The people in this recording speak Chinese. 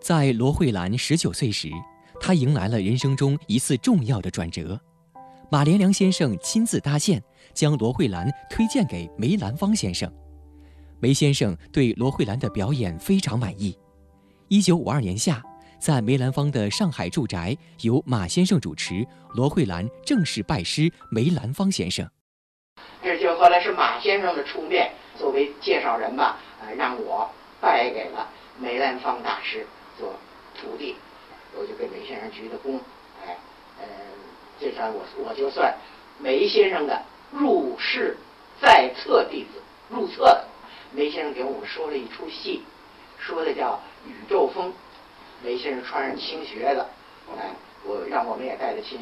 在罗慧兰19岁时，她迎来了人生中一次重要的转折。马连良先生亲自搭线，将罗慧兰推荐给梅兰芳先生。梅先生对罗慧兰的表演非常满意。1952年夏，在梅兰芳的上海住宅，由马先生主持，罗慧兰正式拜师梅兰芳先生。 这就后来是马先生的出面，作为介绍人吧，让我拜给了梅兰芳大师做徒弟，我就给梅先生鞠的躬，这算我就算梅先生的入室在册弟子，入册的。梅先生给我们说了一出戏，说的叫《宇宙风》，梅先生穿上青靴子，让我们也带着青